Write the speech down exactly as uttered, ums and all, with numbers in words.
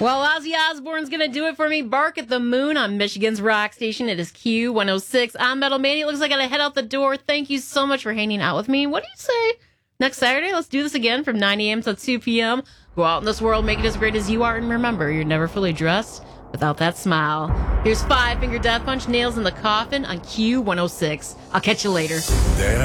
Well, Ozzy Osbourne's going to do it for me. Bark at the Moon on Michigan's rock station. It is Q one oh six. I'm Metal Mania. It looks like I got to head out the door. Thank you so much for hanging out with me. What do you say? Next Saturday, let's do this again from nine a.m. till two p.m. Go out in this world, make it as great as you are, and remember, you're never fully dressed without that smile. Here's Five Finger Death Punch, Nails in the Coffin on Q one oh six. I'll catch you later.